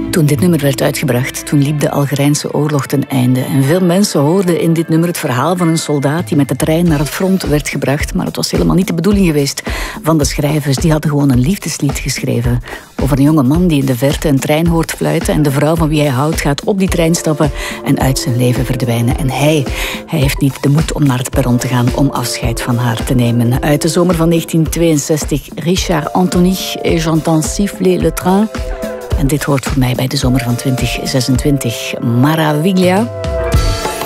Toen dit nummer werd uitgebracht, toen liep de Algerijnse oorlog ten einde. En veel mensen hoorden in dit nummer het verhaal van een soldaat die met de trein naar het front werd gebracht. Maar het was helemaal niet de bedoeling geweest van de schrijvers. Die hadden gewoon een liefdeslied geschreven over een jonge man die in de verte een trein hoort fluiten. En de vrouw van wie hij houdt gaat op die trein stappen en uit zijn leven verdwijnen. En hij heeft niet de moed om naar het perron te gaan om afscheid van haar te nemen. Uit de zomer van 1962, Richard Anthony et j'entends siffler le train. En dit hoort voor mij bij de zomer van 2026. Maraviglia.